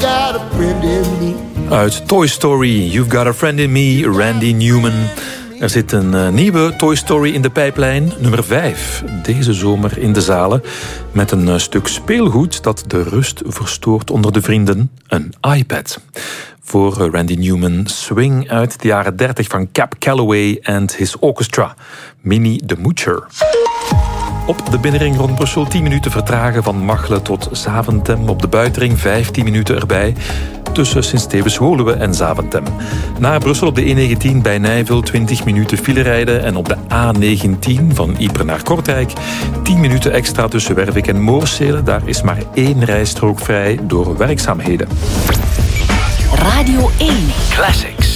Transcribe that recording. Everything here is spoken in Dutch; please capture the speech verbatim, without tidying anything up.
got a friend in me. Uit Toy Story, You've Got a Friend in Me, Randy Newman. Er zit een uh, nieuwe Toy Story in de pijplijn, nummer vijf. Deze zomer in de zalen. Met een uh, stuk speelgoed dat de rust verstoort onder de vrienden. Een iPad. Voor uh, Randy Newman, swing uit de jaren dertig van Cab Calloway and His Orchestra. Minnie de Moocher. Op de binnenring rond Brussel tien minuten vertragen van Machelen tot Zaventem. Op de buitenring vijftien minuten erbij. Tussen Sint-Stevens-Woluwe en Zaventem. Naar Brussel op de E negentien bij Nijvel twintig minuten file rijden. En op de A negentien van Ypres naar Kortrijk tien minuten extra tussen Wervik en Moorsele. Daar is maar één rijstrook vrij door werkzaamheden. Radio één Classics.